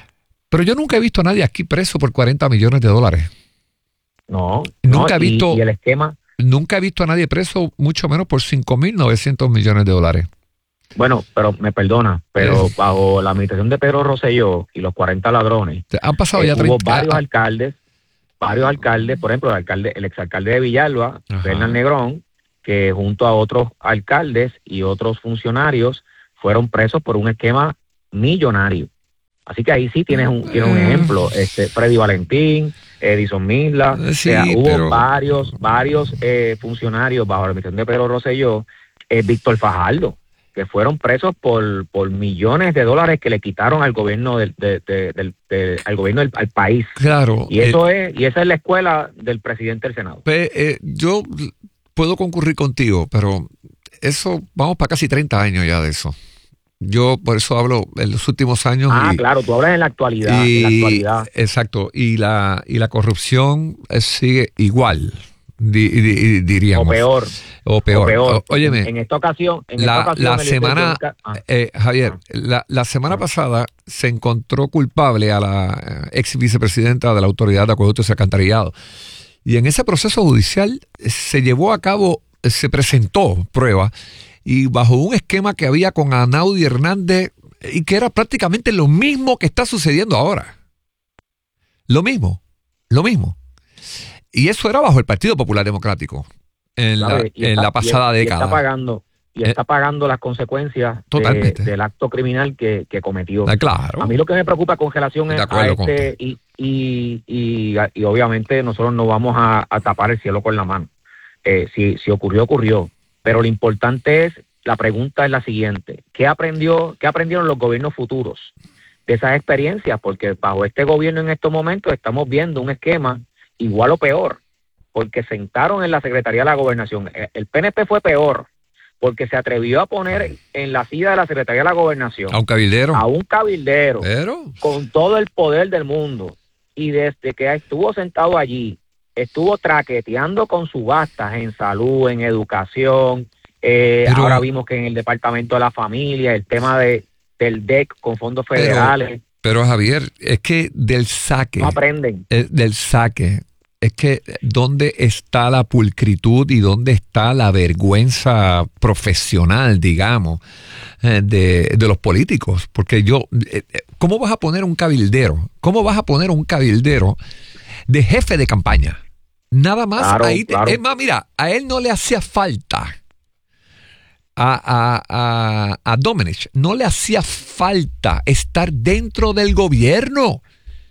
Pero yo nunca he visto a nadie aquí preso por cuarenta millones de dólares. No. Nunca no, he visto... Y, y el esquema... Nunca he visto a nadie preso, mucho menos por cinco mil novecientos millones de dólares. Bueno, pero me perdona, pero Eh. bajo la administración de Pedro Rosselló y los cuarenta ladrones, Han pasado eh, ya hubo treinta... varios ah, alcaldes, varios alcaldes, por ejemplo, el alcalde, el exalcalde de Villalba, Ajá. Bernal Negrón, que junto a otros alcaldes y otros funcionarios fueron presos por un esquema millonario. Así que ahí sí tienes un, tienes un ejemplo, este Freddy Valentín, Edison Misla, Eh, sí, o sea, hubo pero- varios, varios eh, funcionarios bajo la administración de Pedro Rosselló, eh, Víctor Fajardo, que fueron presos por, por millones de dólares que le quitaron al gobierno del, de- de- del, de- al gobierno del al país. Claro. Y eso eh, es, y esa es la escuela del presidente del Senado. Pe- eh, yo puedo concurrir contigo, pero eso, vamos para casi treinta años ya de eso. Yo por eso hablo en los últimos años. Ah, y, claro, tú hablas en la actualidad, y- en la actualidad. Exacto, y la, y la corrupción eh, sigue igual, di- di- diríamos. O peor. O peor. O peor. O- óyeme, En, en esta ocasión, en la, esta ocasión la el- semana, el- ah, eh, Javier, la, la semana pasada se encontró culpable a la eh, ex vicepresidenta de la Autoridad de Acueductos y Alcantarillado. Y en ese proceso judicial eh, se llevó a cabo, eh, se presentó prueba, y bajo un esquema que había con Anaudi Hernández, y que era prácticamente lo mismo que está sucediendo ahora. Lo mismo, lo mismo. Y eso era bajo el Partido Popular Democrático en la, ¿sabes? Y en está- la pasada y- y década. está pagando, y Eh, está pagando las consecuencias de- Totalmente. del acto criminal que, que cometió. Ah, claro. A mí lo que me preocupa con relación De es a acuerdo con este, y, y, y, y obviamente nosotros no vamos a, a tapar el cielo con la mano. Eh, si, si ocurrió, ocurrió. Pero lo importante es, la pregunta es la siguiente: ¿qué aprendió, qué aprendieron los gobiernos futuros de esas experiencias? Porque bajo este gobierno en estos momentos estamos viendo un esquema igual o peor, porque sentaron en la Secretaría de la Gobernación. El P N P fue peor, porque se atrevió a poner en la silla de la Secretaría de la Gobernación A un cabildero. a un cabildero Pero, con todo el poder del mundo, y desde que estuvo sentado allí, estuvo traqueteando con subastas en salud, en educación, eh, Pero- ahora vimos que en el Departamento de la Familia, el tema de del D E C con fondos Pero- federales, pero Javier, es que del saque, no aprenden. eh, del saque, es que ¿dónde está la pulcritud y dónde está la vergüenza profesional, digamos, eh, de, de los políticos? Porque yo, eh, eh, ¿cómo vas a poner un cabildero? ¿Cómo vas a poner un cabildero de jefe de campaña? Nada más, Claro, ahí te- claro. es más, mira, a él no le hacía falta. A, a, a, a Domenech no le hacía falta estar dentro del gobierno.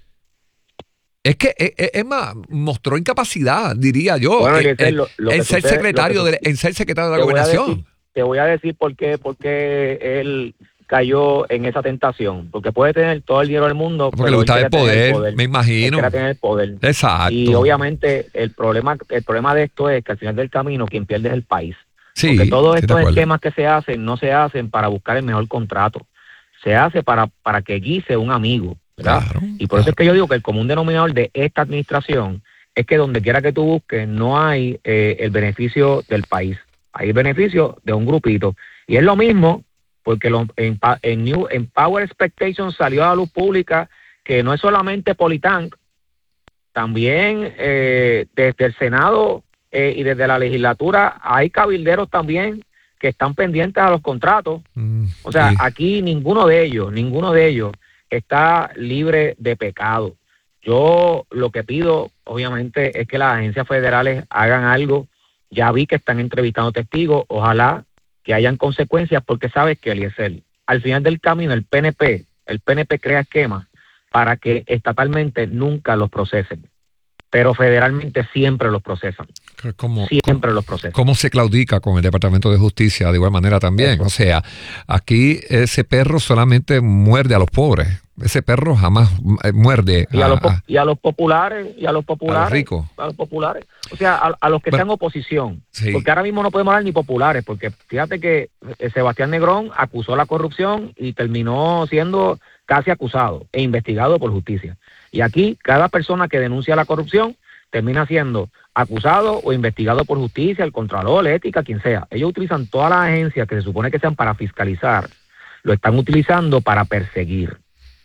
Es que, es, es- es más, mostró incapacidad, diría yo, Bueno, en, Eliezer, en- lo- lo en que ser sucede- secretario lo que de, en ser secretario de la Te voy a gobernación. decir- Te voy a decir por qué, por qué él cayó en esa tentación, porque puede tener todo el dinero del mundo, Porque pero le él gustaba el quiere tener poder, me imagino. Él quiere tener el poder. Exacto. Y obviamente el problema, el problema de esto es que al final del camino quien pierde es el país. Sí, Porque todos estoy de estos acuerdo. esquemas que se hacen no se hacen para buscar el mejor contrato. Se hace para, para que guise un amigo, ¿verdad? Claro, y por eso es que yo digo que el común denominador de esta administración es que donde quiera que tú busques no hay eh, el beneficio del país. Hay el beneficio de un grupito. Y es lo mismo porque lo- en, Pa- en, New, en Power Expectation salió a la luz pública que no es solamente Politank, también eh, desde el Senado eh, y desde la legislatura hay cabilderos también que están pendientes a los contratos. Mm, O sea, sí. aquí ninguno de ellos, ninguno de ellos está libre de pecado. Yo lo que pido, obviamente, es que las agencias federales hagan algo. Ya vi que están entrevistando testigos, ojalá que hayan consecuencias, porque sabes que, Eliezer, al final del camino el P N P, el P N P crea esquemas para que estatalmente nunca los procesen, pero federalmente siempre los procesan. ¿Cómo, Siempre los procesan. ¿Cómo se claudica con el Departamento de Justicia de igual manera también? Eso. O sea, aquí ese perro solamente muerde a los pobres. Ese perro jamás eh, muerde Y a, a, los, po- a- y a los populares, y a los populares, ricos. a los populares, o sea, a, a los que Bueno, están en oposición, sí. porque ahora mismo no podemos hablar ni populares, porque fíjate que eh, Sebastián Negrón acusó la corrupción y terminó siendo casi acusado e investigado por justicia. Y aquí cada persona que denuncia la corrupción termina siendo acusado o investigado por justicia, el Contralor, la ética, quien sea. Ellos utilizan todas las agencias que se supone que sean para fiscalizar, lo están utilizando para perseguir.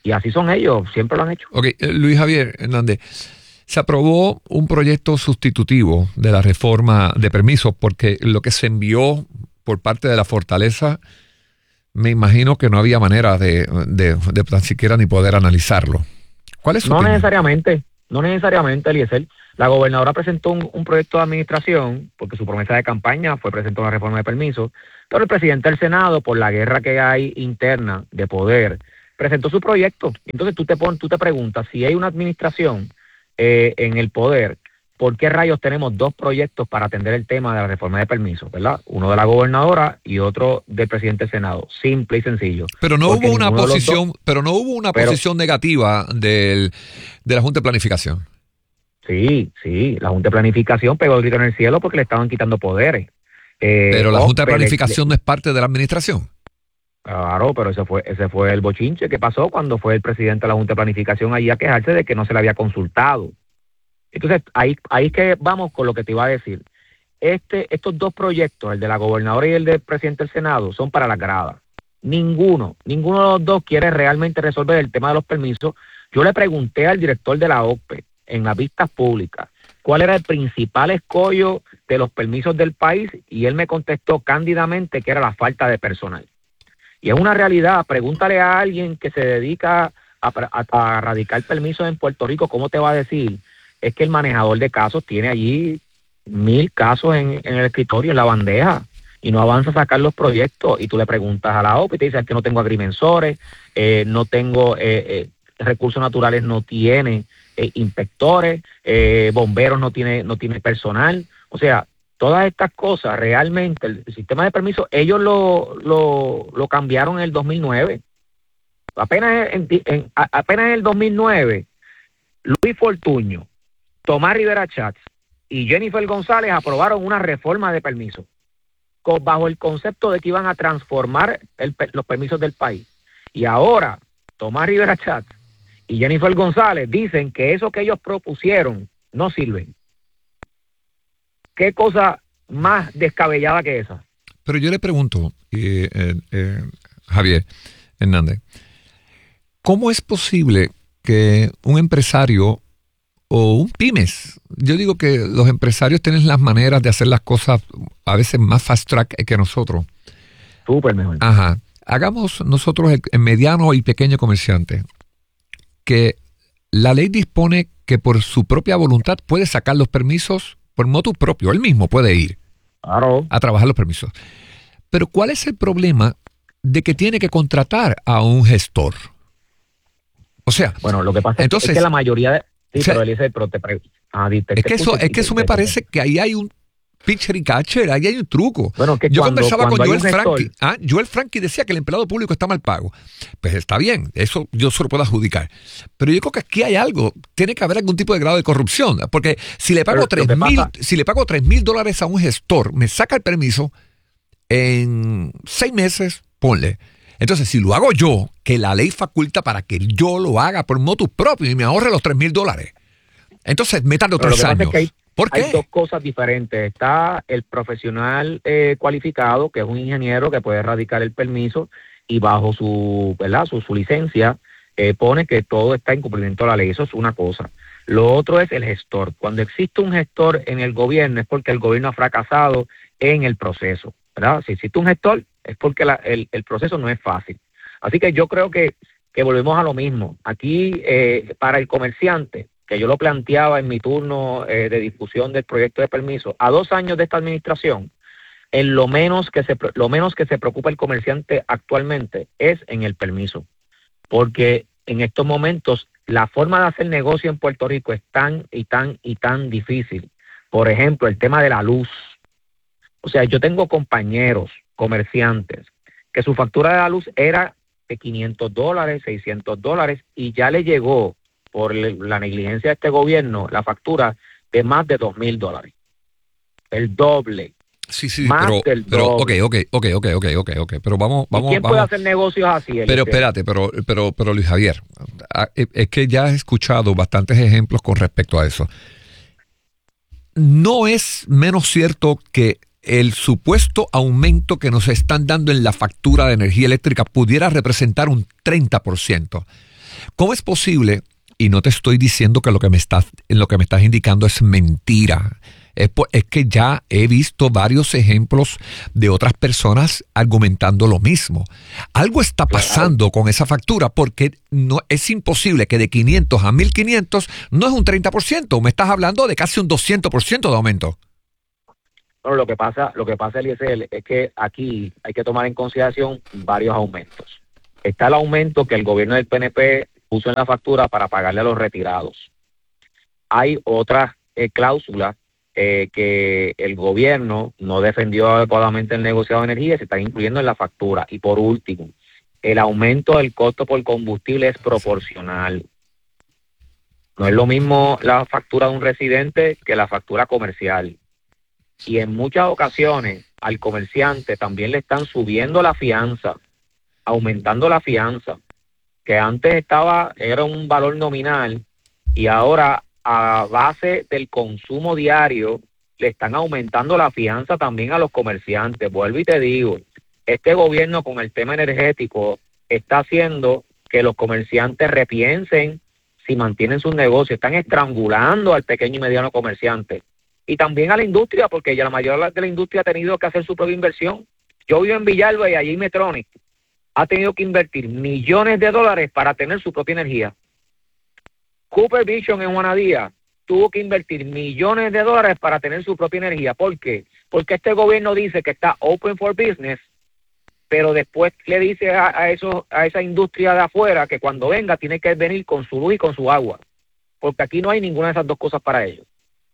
Y así son ellos, siempre lo han hecho. Ok, Luis Javier Hernández, se aprobó un proyecto sustitutivo de la reforma de permisos porque lo que se envió por parte de la Fortaleza, me imagino que no había manera de, de, de tan siquiera ni poder analizarlo. ¿Cuál es su No opinión? necesariamente, no necesariamente, Eliezer. La gobernadora presentó un, un proyecto de administración, porque su promesa de campaña fue presentar una reforma de permisos, pero el presidente del Senado, por la guerra que hay interna de poder, presentó su proyecto. Entonces tú te, pon, tú te preguntas, si hay una administración eh, en el poder, ¿por qué rayos tenemos dos proyectos para atender el tema de la reforma de permisos, verdad? Uno de la gobernadora y otro del presidente del Senado. Simple y sencillo. Pero no Porque hubo una posición, dos, pero no hubo una pero, posición negativa del, de la Junta de Planificación. Sí, sí, la Junta de Planificación pegó el grito en el cielo porque le estaban quitando poderes. Eh, pero la Junta de Planificación le, no es parte de la administración. Claro, pero ese fue ese fue el bochinche que pasó cuando fue el presidente de la Junta de Planificación allí a quejarse de que no se le había consultado. Entonces, ahí ahí es que vamos con lo que te iba a decir. Este Estos dos proyectos, el de la gobernadora y el del presidente del Senado, son para las gradas. Ninguno, ninguno de los dos quiere realmente resolver el tema de los permisos. Yo le pregunté al director de la O C P E en las vistas públicas cuál era el principal escollo de los permisos del país y él me contestó cándidamente que era la falta de personal. Y es una realidad. Pregúntale a alguien que se dedica a, a, a radicar permisos en Puerto Rico, ¿cómo te va a decir? Es que el manejador de casos tiene allí mil casos en, en el escritorio, en la bandeja, y no avanza a sacar los proyectos. Y tú le preguntas a la O P E y te dice es que no tengo agrimensores, eh, no tengo eh, eh, recursos naturales, no tiene eh, inspectores, eh, bomberos no tiene, no tiene personal. O sea, todas estas cosas realmente, el, el sistema de permisos, ellos lo, lo, lo cambiaron en el dos mil nueve. Apenas en, en, apenas en el dos mil nueve, Luis Fortuño, Tomás Rivera Chats y Jennifer González aprobaron una reforma de permisos con, bajo el concepto de que iban a transformar el, los permisos del país. Y ahora, Tomás Rivera Chats y Jennifer González dicen que eso que ellos propusieron no sirve. ¿Qué cosa más descabellada que esa? Pero yo le pregunto, eh, eh, eh, Javier Hernández, ¿cómo es posible que un empresario o un pymes, yo digo que los empresarios tienen las maneras de hacer las cosas a veces más fast track que nosotros? Súper mejor. Ajá. Hagamos nosotros el, el mediano y pequeño comerciante, que la ley dispone que por su propia voluntad puede sacar los permisos por motu propio, él mismo puede ir claro. a trabajar los permisos. Pero ¿cuál es el problema de que tiene que contratar a un gestor? O sea, bueno, lo que pasa entonces, es que la mayoría de... Sí, o sea, pero Eliezer, pero te pre... ah, te, es, te que eso, es que eso me te, parece te... que ahí hay un pitcher y catcher, ahí hay un truco. Bueno, que yo cuando, conversaba cuando con Joel gestor... Frankie. ¿ah? Joel Frankie decía que el empleado público está mal pago. Pues está bien, eso yo se lo puedo adjudicar. Pero yo creo que aquí hay algo, tiene que haber algún tipo de grado de corrupción. Porque si le pago tres mil, si le pago tres mil dólares a un gestor, me saca el permiso en seis meses, ponle. Entonces, si lo hago yo, que la ley faculta para que yo lo haga por motu propio y me ahorre los tres mil dólares. Entonces, me tardo tres años. Es que hay, ¿Por qué? Hay dos cosas diferentes. Está el profesional eh, cualificado, que es un ingeniero que puede radicar el permiso y bajo su, ¿verdad? su, su licencia eh, pone que todo está en cumplimiento de la ley. Eso es una cosa. Lo otro es el gestor. Cuando existe un gestor en el gobierno es porque el gobierno ha fracasado en el proceso, ¿verdad? Si existe un gestor es porque la, el, el proceso no es fácil. Así que yo creo que, que volvemos a lo mismo. Aquí, eh, para el comerciante, que yo lo planteaba en mi turno eh, de discusión del proyecto de permiso, a dos años de esta administración, en lo menos que se lo menos que se preocupa el comerciante actualmente es en el permiso. Porque en estos momentos la forma de hacer negocio en Puerto Rico es tan y tan y tan difícil. Por ejemplo, el tema de la luz. O sea, yo tengo compañeros comerciantes que su factura de la luz era de quinientos dólares, seiscientos dólares y ya le llegó por la negligencia de este gobierno la factura de más de dos mil dólares. El doble. Sí, sí, más pero, del pero doble. ok, ok, ok, ok, ok, ok, pero vamos, vamos, ¿Y quién vamos. puede hacer negocios así? Pero espérate, pero, pero, pero Luis Javier, es que ya he escuchado bastantes ejemplos con respecto a eso. No es menos cierto que el supuesto aumento que nos están dando en la factura de energía eléctrica pudiera representar un treinta por ciento. ¿Cómo es posible? Y no te estoy diciendo que lo que me estás, lo que me estás indicando es mentira. Es, es que ya he visto varios ejemplos de otras personas argumentando lo mismo. Algo está pasando con esa factura porque no es imposible que de quinientos a mil quinientos no es un treinta por ciento. Me estás hablando de casi un doscientos por ciento de aumento. Bueno, lo que pasa, lo que pasa, Eliezer, es que aquí hay que tomar en consideración varios aumentos. Está el aumento que el gobierno del P N P puso en la factura para pagarle a los retirados. Hay otras eh, cláusulas eh, que el gobierno no defendió adecuadamente el negociado de energía y se están incluyendo en la factura. Y por último, el aumento del costo por combustible es proporcional. No es lo mismo la factura de un residente que la factura comercial. Y en muchas ocasiones al comerciante también le están subiendo la fianza, aumentando la fianza, que antes estaba, era un valor nominal, y ahora a base del consumo diario le están aumentando la fianza también a los comerciantes. Vuelvo y te digo, este gobierno con el tema energético está haciendo que los comerciantes repiensen si mantienen sus negocios, están estrangulando al pequeño y mediano comerciante. Y también a la industria, porque ya la mayoría de la industria ha tenido que hacer su propia inversión. Yo vivo en Villalba y allí Metronic ha tenido que invertir millones de dólares para tener su propia energía. Cooper Vision en Juanadía tuvo que invertir millones de dólares para tener su propia energía. ¿Por qué? Porque este gobierno dice que está open for business, pero después le dice a, a, eso, a esa industria de afuera que cuando venga tiene que venir con su luz y con su agua, porque aquí no hay ninguna de esas dos cosas para ellos.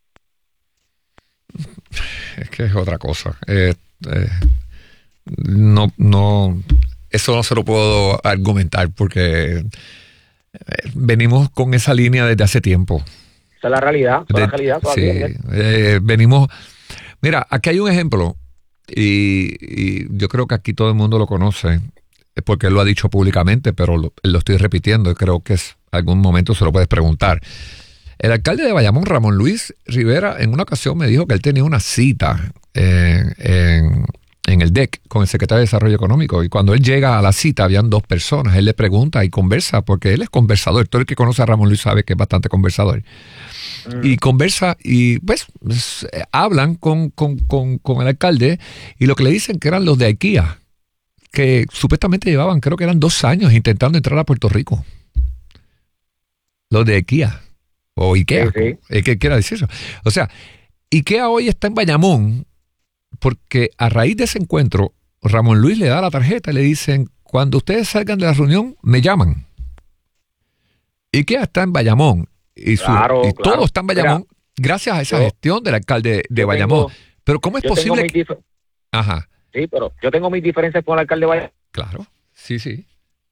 Es que es otra cosa. Eh, eh, no, no, eso no se lo puedo argumentar porque eh, venimos con esa línea desde hace tiempo. Esa es la realidad. Esa de, es la realidad todavía. Sí, eh, venimos. Mira, aquí hay un ejemplo y, y yo creo que aquí todo el mundo lo conoce porque él lo ha dicho públicamente, pero lo, lo estoy repitiendo y creo que es algún momento se lo puedes preguntar. El alcalde de Bayamón, Ramón Luis Rivera, en una ocasión me dijo que él tenía una cita en, en, en el D E C con el secretario de Desarrollo Económico. Y cuando él llega a la cita, habían dos personas. Él le pregunta y conversa, porque él es conversador. Todo el que conoce a Ramón Luis sabe que es bastante conversador. Mm. Y conversa y pues, pues hablan con, con, con, con el alcalde y lo que le dicen que eran los de IKEA, que supuestamente llevaban, creo que eran dos años intentando entrar a Puerto Rico. Los de IKEA. O IKEA, sí, sí. ¿Qué quiere decir eso? O sea, IKEA hoy está en Bayamón porque a raíz de ese encuentro, Ramón Luis le da la tarjeta y le dicen, cuando ustedes salgan de la reunión, me llaman. IKEA está en Bayamón y, su, claro, y claro. todo está en Bayamón. Mira, gracias a esa yo, gestión del alcalde de Bayamón. Tengo, pero ¿cómo es posible? Que... Dif- Ajá. Sí, pero yo tengo mis diferencias con el alcalde de Bayamón. Claro, sí, sí.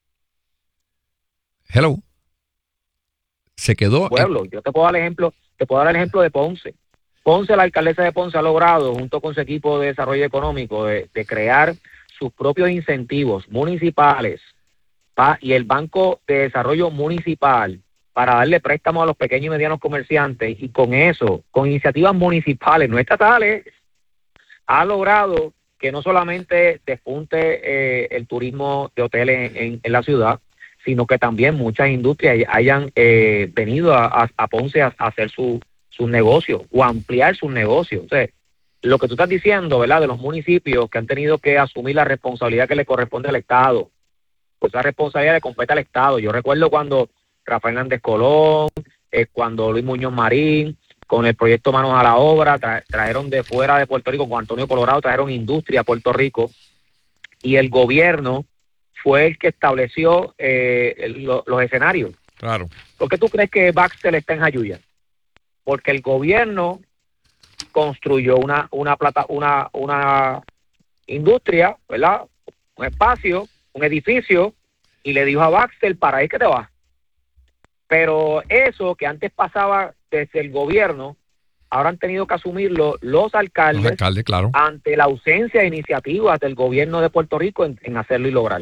Hello. Se quedó. Pueblo. En... Yo te puedo dar el ejemplo, te puedo dar el ejemplo de Ponce. Ponce, la alcaldesa de Ponce ha logrado, junto con su equipo de desarrollo económico, de, de crear sus propios incentivos municipales pa, y el Banco de Desarrollo Municipal para darle préstamos a los pequeños y medianos comerciantes, y con eso, con iniciativas municipales, no estatales, ha logrado que no solamente despunte eh, el turismo de hoteles en, en, en la ciudad, sino que también muchas industrias hayan eh, venido a, a, a Ponce a, a hacer su, sus negocios o a ampliar sus negocios. O sea, lo que tú estás diciendo, ¿verdad?, de los municipios que han tenido que asumir la responsabilidad que le corresponde al Estado, pues esa responsabilidad le compete al Estado. Yo recuerdo cuando Rafael Hernández Colón, eh, cuando Luis Muñoz Marín, con el proyecto Manos a la Obra, tra- trajeron de fuera de Puerto Rico, con Antonio Colorado, trajeron industria a Puerto Rico, y el gobierno fue el que estableció eh, el, lo, los escenarios. Claro. ¿Por qué tú crees que Baxter está en Jayuya? Porque el gobierno construyó una una plata una una industria, ¿verdad? Un espacio, un edificio, y le dijo a Baxter, para ahí que te vas. Pero eso que antes pasaba desde el gobierno, ahora han tenido que asumirlo los alcaldes, los alcaldes, claro, ante la ausencia de iniciativas del gobierno de Puerto Rico en, en hacerlo y lograrlo.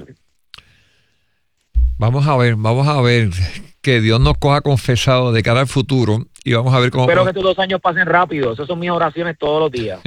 Vamos a ver, vamos a ver, que Dios nos coja confesado de cara al futuro y vamos a ver cómo... Espero que estos dos años pasen rápido, esas son mis oraciones todos los días.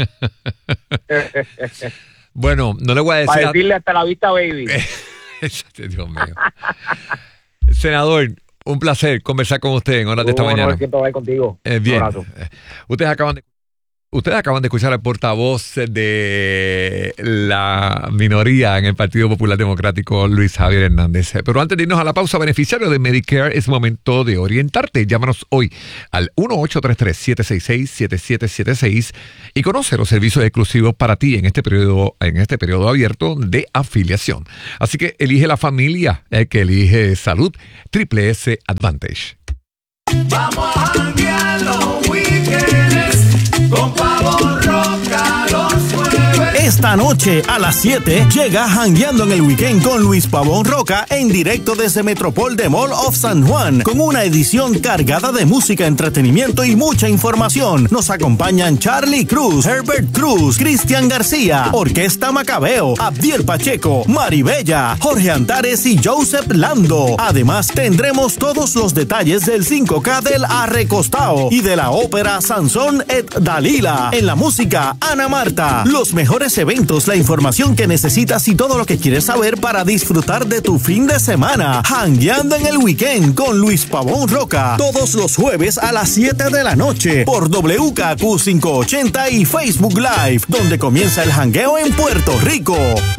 Bueno, no le voy a decir... Para decirle hasta la vista, baby. Dios mío. Senador, un placer conversar con usted en horas de esta Bueno, mañana. siempre voy contigo. Eh, bien. Un abrazo. Eh, Ustedes acaban de Ustedes acaban de escuchar al portavoz de la minoría en el Partido Popular Democrático, Luis Javier Hernández. Pero antes de irnos a la pausa, beneficiario de Medicare, es momento de orientarte. Llámanos hoy al uno ocho tres tres, siete seis seis, siete siete siete seis y conoce los servicios exclusivos para ti en este periodo, en este periodo abierto de afiliación. Así que elige la familia, el que elige salud, Triple S Advantage. Vamos a janguear los weekends con Pavón Roca los jueves. Esta noche a las siete llega Jangueando en el Weekend con Luis Pavón Roca en directo desde Metropol de Mall of San Juan con una edición cargada de música, entretenimiento y mucha información. Nos acompañan Charlie Cruz, Herbert Cruz, Cristian García, Orquesta Macabeo, Abdiel Pacheco, Maribella, Jorge Antares y Joseph Lando. Además tendremos todos los detalles del cinco K del Arrecostao y de la ópera Sansón et Dalila. En la música, Ana Marta. Los mejores eventos, la información que necesitas y todo lo que quieres saber para disfrutar de tu fin de semana. Jangueando en el Weekend con Luis Pavón Roca. Todos los jueves a las siete de la noche por W K Q quinientos ochenta y Facebook Live, donde comienza el jangueo en Puerto Rico.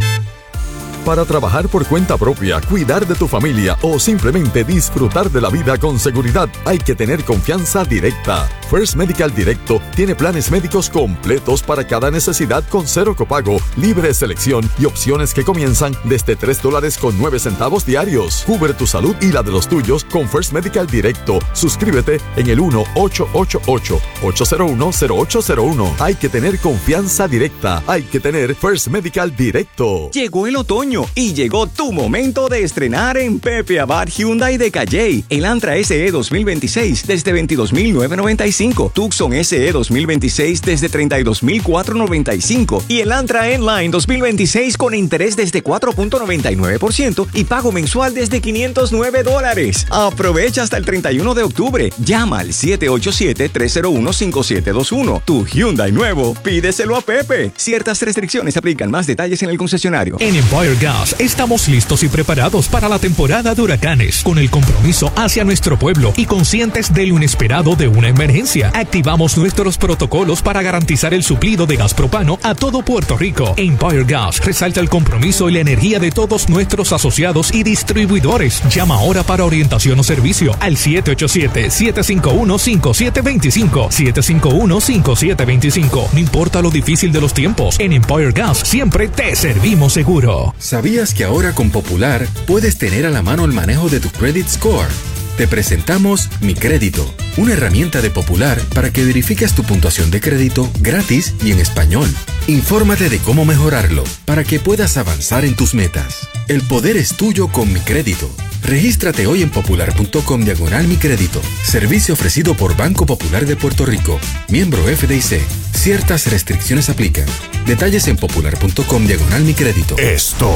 Para trabajar por cuenta propia, cuidar de tu familia o simplemente disfrutar de la vida con seguridad, hay que tener confianza directa. First Medical Directo tiene planes médicos completos para cada necesidad con cero copago, libre selección y opciones que comienzan desde tres dólares con nueve centavos diarios. Cubre tu salud y la de los tuyos con First Medical Directo. Suscríbete en el uno ocho ocho ocho, ocho cero uno, cero ocho cero uno. Hay que tener confianza directa. Hay que tener First Medical Directo. Llegó el otoño y llegó tu momento de estrenar en Pepe Abad Hyundai de Calley. El Antra S E dos mil veintiséis desde veintidós mil novecientos noventa y cinco. Tucson S E dos mil veintiséis desde treinta y dos mil cuatrocientos noventa y cinco. Y el Antra N-Line dos mil veintiséis con interés desde cuatro punto noventa y nueve por ciento y pago mensual desde quinientos nueve dólares. Aprovecha hasta el treinta y uno de octubre. Llama al siete ocho siete, tres cero uno, cinco siete dos uno. Tu Hyundai nuevo, pídeselo a Pepe. Ciertas restricciones aplican. Más detalles en el concesionario. En Empire Gas estamos listos y preparados para la temporada de huracanes, con el compromiso hacia nuestro pueblo y conscientes de lo inesperado de una emergencia. Activamos nuestros protocolos para garantizar el suplido de gas propano a todo Puerto Rico. Empire Gas resalta el compromiso y la energía de todos nuestros asociados y distribuidores. Llama ahora para orientación o servicio al siete ocho siete, siete cinco uno, cinco siete dos cinco, siete cinco uno, cinco siete dos cinco. No importa lo difícil de los tiempos, en Empire Gas siempre te servimos seguro. ¿Sabías que ahora con Popular puedes tener a la mano el manejo de tu credit score? Te presentamos Mi Crédito, una herramienta de Popular para que verifiques tu puntuación de crédito gratis y en español. Infórmate de cómo mejorarlo para que puedas avanzar en tus metas. El poder es tuyo con Mi Crédito. Regístrate hoy en popular.com diagonal Mi Crédito. Servicio ofrecido por Banco Popular de Puerto Rico. Miembro F D I C. Ciertas restricciones aplican. Detalles en popular.com diagonal Mi Crédito. Esto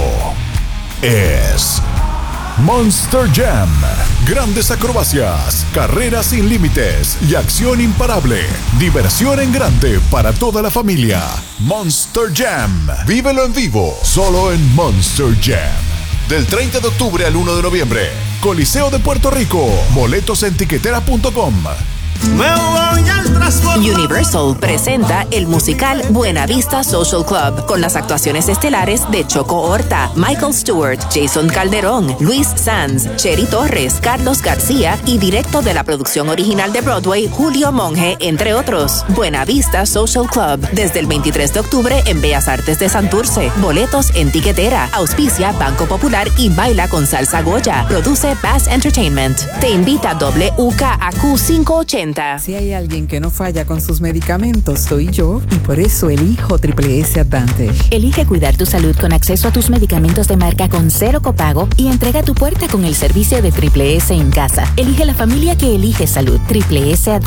es Monster Jam. Grandes acrobacias, carreras sin límites y acción imparable. Diversión en grande para toda la familia. Monster Jam. Vívelo en vivo, solo en Monster Jam. Del treinta de octubre al uno de noviembre. Coliseo de Puerto Rico. Boletos en tiquetera punto com. Universal presenta el musical Buena Vista Social Club con las actuaciones estelares de Choco Horta, Michael Stewart, Jason Calderón, Luis Sanz, Cheri Torres, Carlos García y directo de la producción original de Broadway, Julio Monge, entre otros. Buena Vista Social Club desde el veintitrés de octubre en Bellas Artes de Santurce. Boletos en tiquetera. Auspicia Banco Popular y Baila con Salsa Goya. Produce Bass Entertainment. Te invita W K A Q quinientos ochenta. Si hay alguien que no falla con sus medicamentos, soy yo, y por eso elijo Triple S Advantage. Elige cuidar tu salud con acceso a tus medicamentos de marca con cero copago y entrega a tu puerta con el servicio de Triple S en casa. Elige la familia que elige salud. Triple S Advantage.